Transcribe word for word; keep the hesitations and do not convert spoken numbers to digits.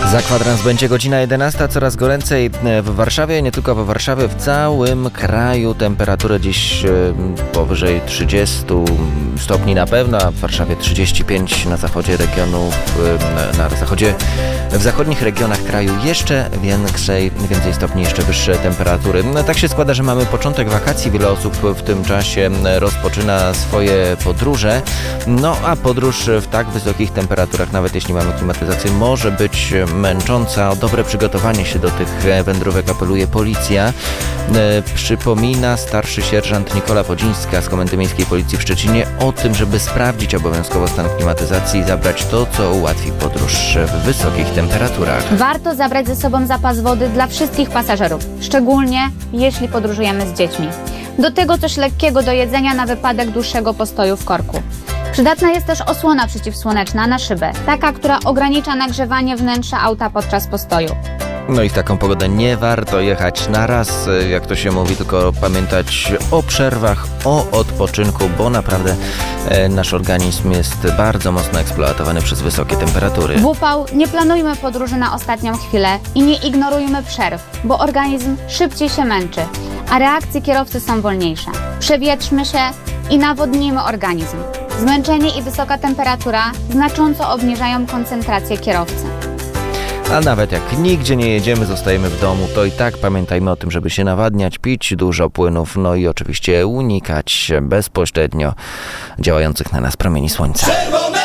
Za kwadrans będzie godzina jedenasta, coraz goręcej w Warszawie, nie tylko w Warszawie, w całym kraju temperatury dziś powyżej trzydziestu stopni na pewno, a w Warszawie trzydzieści pięć, na zachodzie regionów, na zachodzie, w zachodnich regionach kraju jeszcze większej, więcej stopni, jeszcze wyższe temperatury. No, tak się składa, że mamy początek wakacji, wiele osób w tym czasie rozpoczyna swoje podróże, no a podróż w tak wysokich temperaturach, nawet jeśli mamy klimatyzację, może być męcząca. O dobre przygotowanie się do tych wędrówek apeluje policja. E, przypomina starszy sierżant Nikola Podzińska z Komendy Miejskiej Policji w Szczecinie o tym, żeby sprawdzić obowiązkowo stan klimatyzacji i zabrać to, co ułatwi podróż w wysokich temperaturach. Warto zabrać ze sobą zapas wody dla wszystkich pasażerów, szczególnie jeśli podróżujemy z dziećmi. Do tego coś lekkiego do jedzenia na wypadek dłuższego postoju w korku. Przydatna jest też osłona przeciwsłoneczna na szybę, taka, która ogranicza nagrzewanie wnętrza auta podczas postoju. No i w taką pogodę nie warto jechać na raz, jak to się mówi, tylko pamiętać o przerwach, o odpoczynku, bo naprawdę e, nasz organizm jest bardzo mocno eksploatowany przez wysokie temperatury. W upał nie planujmy podróży na ostatnią chwilę i nie ignorujmy przerw, bo organizm szybciej się męczy, a reakcje kierowcy są wolniejsze. Przewietrzmy się i nawodnijmy organizm. Zmęczenie i wysoka temperatura znacząco obniżają koncentrację kierowcy. A nawet jak nigdzie nie jedziemy, zostajemy w domu, to i tak pamiętajmy o tym, żeby się nawadniać, pić dużo płynów, no i oczywiście unikać bezpośrednio działających na nas promieni słońca.